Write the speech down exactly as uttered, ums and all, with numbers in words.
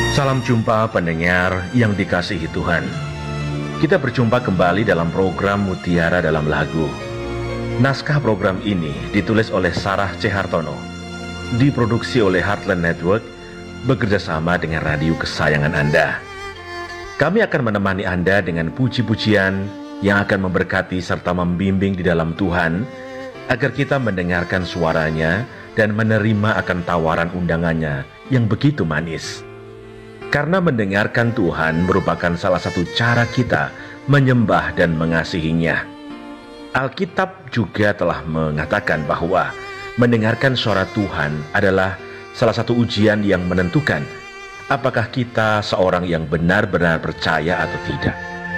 Salam jumpa pendengar yang dikasihi Tuhan. Kita berjumpa kembali dalam program Mutiara dalam Lagu. Naskah program ini ditulis oleh Sarah C. Hartono, diproduksi oleh Heartland Network, bekerjasama dengan radio kesayangan Anda. Kami akan menemani Anda dengan puji-pujian yang akan memberkati serta membimbing di dalam Tuhan, agar kita mendengarkan suaranya dan menerima akan tawaran undangannya yang begitu manis. Karena mendengarkan Tuhan merupakan salah satu cara kita menyembah dan mengasihinya. Alkitab juga telah mengatakan bahwa mendengarkan suara Tuhan adalah salah satu ujian yang menentukan apakah kita seorang yang benar-benar percaya atau tidak.